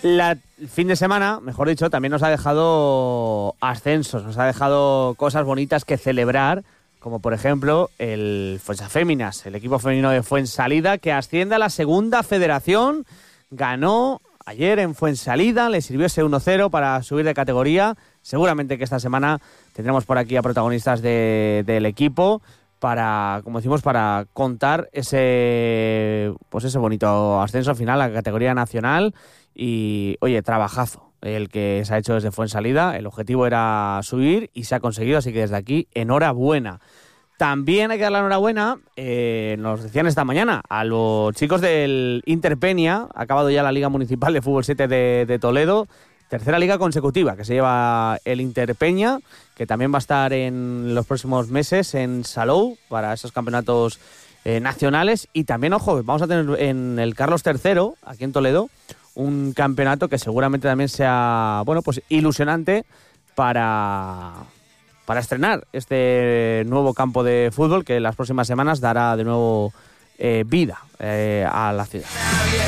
El fin de semana, mejor dicho, también nos ha dejado ascensos, nos ha dejado cosas bonitas que celebrar, como por ejemplo el Fuensaféminas, el equipo femenino de Fuensalida, que asciende a la segunda federación, ganó ayer en Fuensalida, le sirvió ese 1-0 para subir de categoría. Seguramente que esta semana tendremos por aquí a protagonistas del equipo para, como decimos, para contar ese bonito ascenso final a la categoría nacional. Y, oye, trabajazo el que se ha hecho desde Fuensalida. El objetivo era subir y se ha conseguido, así que desde aquí, enhorabuena. También hay que dar la enhorabuena, nos decían esta mañana, a los chicos del Inter Peña. Ha acabado ya la Liga Municipal de Fútbol 7 de Toledo. Tercera liga consecutiva que se lleva el Inter Peña, que también va a estar en los próximos meses en Salou para esos campeonatos nacionales. Y también, ojo, vamos a tener en el Carlos III, aquí en Toledo, un campeonato que seguramente también sea, bueno, pues ilusionante para estrenar este nuevo campo de fútbol que en las próximas semanas dará de nuevo vida a la ciudad.